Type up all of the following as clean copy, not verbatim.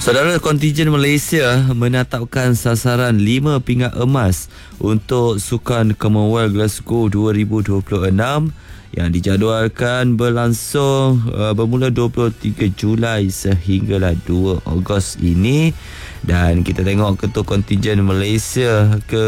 Saudara, kontingen Malaysia menetapkan sasaran 5 pingat emas untuk Sukan Commonwealth Glasgow 2026 yang dijadualkan berlangsung bermula 23 Julai sehinggalah 2 Ogos ini. Dan kita tengok ketua kontingen Malaysia ke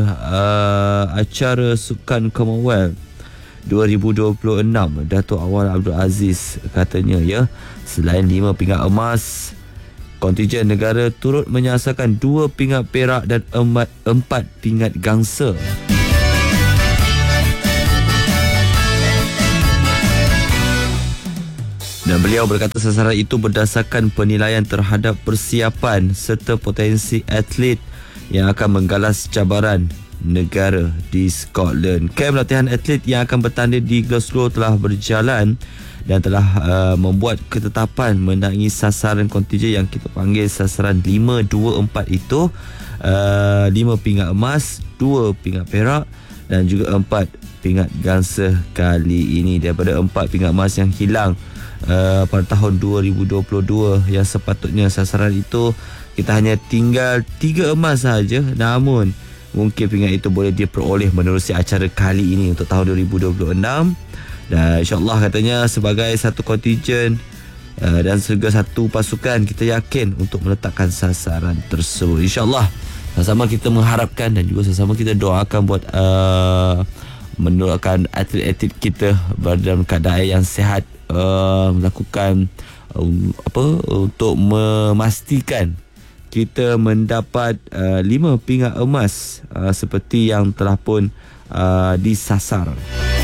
acara Sukan Commonwealth 2026, Datuk Awal Abdul Aziz, katanya selain 5 pingat emas, kontingen negara turut menyasarkan 2 pingat perak dan 4 pingat gangsa. Dan beliau berkata sasaran itu berdasarkan penilaian terhadap persiapan serta potensi atlet yang akan menggalas cabaran negara di Scotland. Kem latihan atlet yang akan bertanding di Glasgow telah berjalan dan telah membuat ketetapan mengenai sasaran kontingen yang kita panggil sasaran 5-2-4 itu, 5 pingat emas, 2 pingat perak dan juga 4 pingat gangsa kali ini, daripada 4 pingat emas yang hilang pada tahun 2022 yang sepatutnya sasaran itu kita hanya tinggal 3 emas sahaja. Namun mungkin pingat itu boleh diperoleh menerusi acara kali ini untuk tahun 2026. Dan insyaAllah katanya sebagai satu kontingen dan juga satu pasukan, kita yakin untuk meletakkan sasaran tersebut. InsyaAllah sama-sama kita mengharapkan dan juga sama-sama kita doakan buat mendoakan atlet-atlet kita berada dalam keadaan yang sihat, melakukan untuk memastikan kita mendapat 5 pingat emas seperti yang telah pun disasar.